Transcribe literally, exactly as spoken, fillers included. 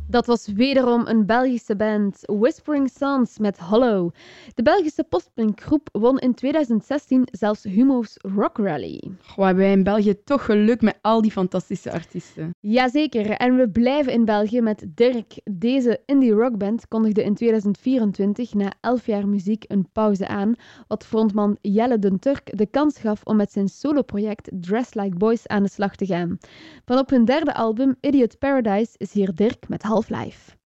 Dat was wederom een Belgische band, Whispering Sons met Hollow. De Belgische postpunkgroep won in twintig zestien zelfs Humo's Rock Rally. Goh, hebben wij in België toch geluk met al die fantastische artiesten. Jazeker, en we blijven in België met Dirk. Deze indie rockband kondigde in twintig vierentwintig na elf jaar muziek een pauze aan, wat frontman Jelle den Turk de kans gaf om met zijn soloproject Dress Like Boys aan de slag te gaan. Van op hun derde album Idiot Paradise is hier Dirk met Half-Life.